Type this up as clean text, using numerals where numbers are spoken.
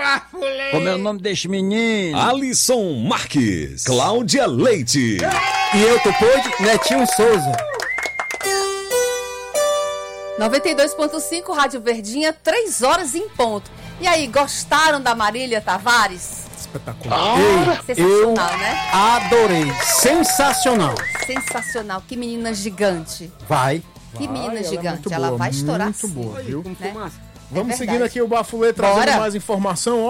Como é o nome deste menino? Alisson Marques, Cláudia Leite. E eu, Topoide, Netinho Souza. 92.5, Rádio Verdinha, 3 horas em ponto. E aí, gostaram da Marília Tavares? Espetacular. Sensacional, né? Adorei. Sensacional. Sensacional. Que menina gigante. Vai. Que menina ela é gigante. muito Ela boa, vai estourar muito sim. boa, viu? Né? Vamos É seguindo verdade. aqui o Bafulê, trazendo Bora. mais informação.